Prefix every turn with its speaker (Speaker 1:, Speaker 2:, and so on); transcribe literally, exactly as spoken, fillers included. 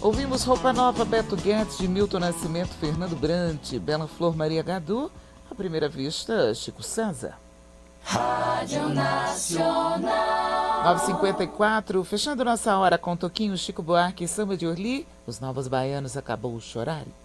Speaker 1: Ouvimos Roupa Nova, Beto Guedes, de Milton Nascimento, Fernando Brant, Bela Flor, Maria Gadu. À primeira vista, Chico César.
Speaker 2: Rádio Nacional.
Speaker 1: nove e cinquenta e quatro, fechando nossa hora com Toquinho, Chico Buarque e Samba de Orly. Os Novos Baianos, Acabou o Chorar.